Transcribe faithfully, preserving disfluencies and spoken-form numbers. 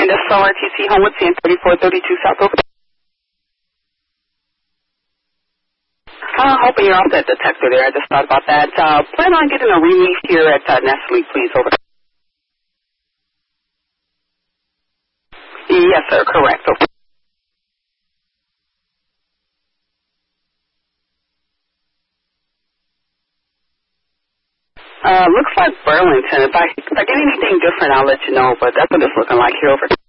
And this is R T C Homewood, ten thirty-four thirty-two South over. Uh, hoping you're off that detector there. I just thought about that. Uh, plan on getting a relief here at uh, Nestle, please, over. Yes, sir, correct. Okay. Uh, looks like Burlington. If I, if I get anything different, I'll let you know, but that's what it's looking like here over.